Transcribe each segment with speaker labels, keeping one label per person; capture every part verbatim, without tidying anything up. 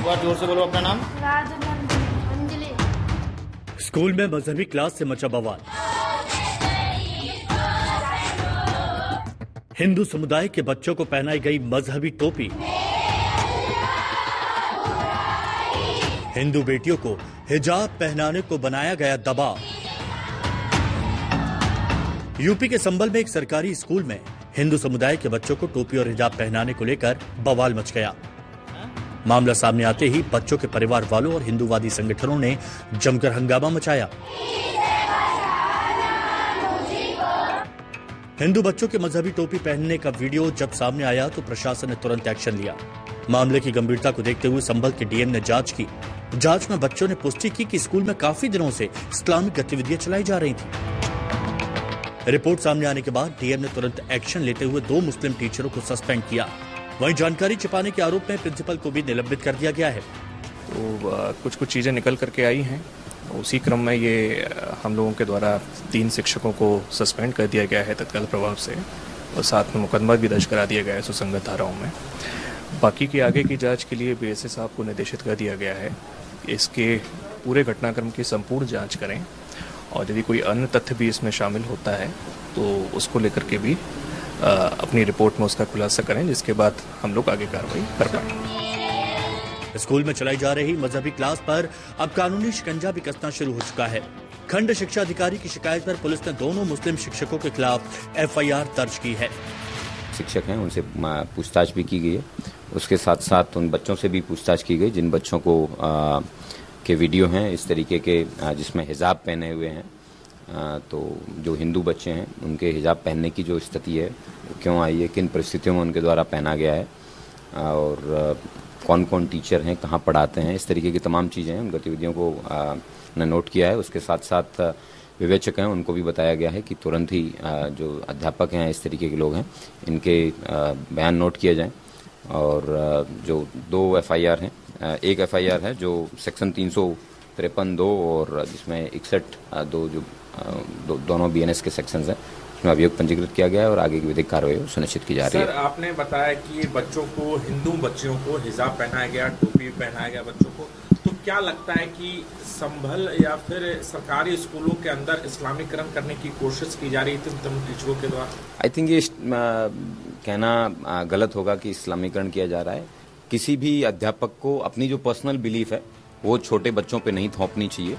Speaker 1: बार जोर से बोलो अपना नाम।
Speaker 2: अंजलि।
Speaker 3: स्कूल में मजहबी क्लास से मचा बवाल। हिंदू समुदाय के बच्चों को पहनाई गई मजहबी टोपी। हिंदू बेटियों को हिजाब पहनाने को बनाया गया दबाव। यूपी के संभल में एक सरकारी स्कूल में हिंदू समुदाय के बच्चों को टोपी और हिजाब पहनाने को लेकर बवाल मच गया। मामला सामने आते ही बच्चों के परिवार वालों और हिंदूवादी संगठनों ने जमकर हंगामा मचाया। हिंदू बच्चों के मजहबी टोपी पहनने का वीडियो जब सामने आया तो प्रशासन ने तुरंत एक्शन लिया। मामले की गंभीरता को देखते हुए संभल के डीएम ने जांच की। जांच में बच्चों ने पुष्टि की कि स्कूल में काफी दिनों से इस्लामिक गतिविधियां चलाई जा रही थी। रिपोर्ट सामने आने के बाद डीएम ने तुरंत एक्शन लेते हुए दो मुस्लिम टीचरों को सस्पेंड किया। वहीं जानकारी छिपाने के आरोप में प्रिंसिपल को भी निलंबित कर दिया गया है।
Speaker 4: तो आ, कुछ कुछ चीजें निकल करके आई हैं। उसी क्रम में ये हम लोगों के द्वारा तीन शिक्षकों को सस्पेंड कर दिया गया है तत्काल प्रभाव से, और साथ में मुकदमा भी दर्ज करा दिया गया है सुसंगत धाराओं में। बाकी की आगे की जांच के लिए बीएसए साहब को निर्देशित कर दिया गया है। इसके पूरे घटनाक्रम की संपूर्ण जांच करें और यदि कोई अन्य तथ्य भी इसमें शामिल होता है तो उसको लेकर के भी आ, अपनी रिपोर्ट में उसका खुलासा करें, जिसके बाद हम लोग आगे कार्रवाई कर पाएंगे।
Speaker 3: स्कूल में चलाई जा रही मजहबी क्लास पर अब कानूनी शिकंजा भी कसना शुरू हो चुका है। खंड शिक्षा अधिकारी की शिकायत पर पुलिस ने दोनों मुस्लिम शिक्षकों के खिलाफ एफआईआर दर्ज की है।
Speaker 5: शिक्षक हैं उनसे पूछताछ भी की गई है। उसके साथ साथ उन बच्चों से भी पूछताछ की गई जिन बच्चों को आ, के वीडियो हैं इस तरीके के जिसमें हिजाब पहने हुए हैं। आ, तो जो हिंदू बच्चे हैं उनके हिजाब पहनने की जो स्थिति है वो क्यों आई है, किन परिस्थितियों में उनके द्वारा पहना गया है और कौन कौन टीचर हैं, कहाँ पढ़ाते हैं, इस तरीके की तमाम चीज़ें हैं। उन गतिविधियों को ने नोट किया है। उसके साथ साथ विवेचक हैं उनको भी बताया गया है कि तुरंत ही आ, जो अध्यापक हैं इस तरीके के लोग हैं इनके आ, बयान नोट किए जाएं। और आ, जो दो एफआईआर हैं, एक एफआईआर है जो सेक्शन तीन सौ तिरपन दो और जिसमें इकसठ दो जो दो, दोनों बीएनएस के सेक्शंस हैं उसमें अभियोग पंजीकृत किया गया है और आगे की विधिक कार्रवाई सुनिश्चित की जा रही है।
Speaker 6: सर, आपने बताया कि बच्चों को, हिंदू बच्चों को हिजाब पहनाया गया, टोपी पहनाया गया बच्चों को, तो क्या लगता है कि संभल या फिर सरकारी स्कूलों के अंदर इस्लामीकरण करने की कोशिश की जा रही थी उन टीचरों के द्वारा?
Speaker 5: आई थिंक ये कहना गलत होगा कि इस्लामीकरण किया जा रहा है। किसी भी अध्यापक को अपनी जो पर्सनल बिलीफ है वो छोटे बच्चों पे नहीं थोपनी चाहिए।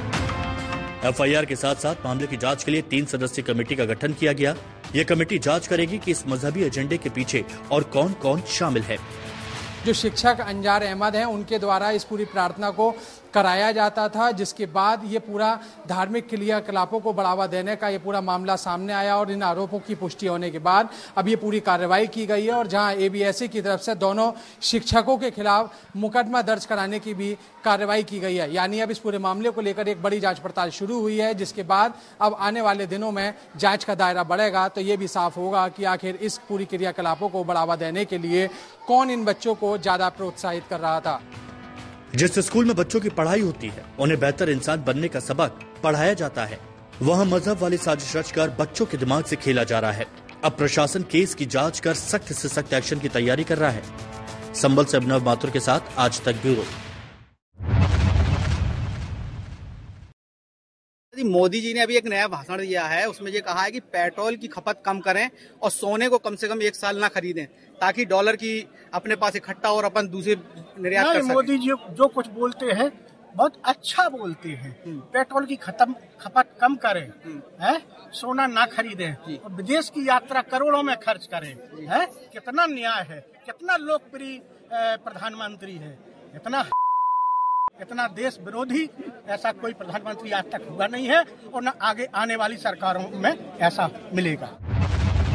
Speaker 3: एफआईआर के साथ साथ मामले की जांच के लिए तीन सदस्यीय कमेटी का गठन किया गया। यह कमेटी जांच करेगी कि इस मजहबी एजेंडे के पीछे और कौन कौन शामिल है।
Speaker 7: जो शिक्षक अंजार अहमद हैं उनके द्वारा इस पूरी प्रार्थना को कराया जाता था, जिसके बाद ये पूरा धार्मिक क्रियाकलापों को बढ़ावा देने का ये पूरा मामला सामने आया और इन आरोपों की पुष्टि होने के बाद अब ये पूरी कार्रवाई की गई है और जहां एबीएससी की तरफ से दोनों शिक्षकों के खिलाफ मुकदमा दर्ज कराने की भी कार्रवाई की गई है। यानी अब इस पूरे मामले को लेकर एक बड़ी जांच पड़ताल शुरू हुई है, जिसके बाद अब आने वाले दिनों में जांच का दायरा बढ़ेगा तो ये भी साफ होगा कि आखिर इस पूरी क्रियाकलापों को बढ़ावा देने के लिए कौन इन बच्चों को ज्यादा प्रोत्साहित कर रहा था।
Speaker 3: जिस स्कूल में बच्चों की पढ़ाई होती है, उन्हें बेहतर इंसान बनने का सबक पढ़ाया जाता है, वहां मजहब वाली साजिश रचकर बच्चों के दिमाग से खेला जा रहा है। अब प्रशासन केस की जांच कर सख्त से सख्त एक्शन की तैयारी कर रहा है। संभल से अभिनव माथुर के साथ आज तक ब्यूरो।
Speaker 8: मोदी जी ने अभी एक नया भाषण दिया है, उसमें ये कहा है कि पेट्रोल की खपत कम करें और सोने को कम से कम एक साल ना खरीदें ताकि डॉलर की अपने पास इकट्ठा और अपन दूसरे निर्यात कर सकें।
Speaker 9: मोदी जी जो कुछ बोलते हैं बहुत अच्छा बोलते हैं। पेट्रोल की खत्म खपत कम करें, है सोना ना खरीदें और विदेश की यात्रा करोड़ों में खर्च करें। है कितना न्याय है, कितना लोकप्रिय प्रधानमंत्री है, इतना इतना देश विरोधी ऐसा कोई प्रधानमंत्री आज तक हुआ नहीं है और न आगे आने वाली सरकारों में ऐसा मिलेगा।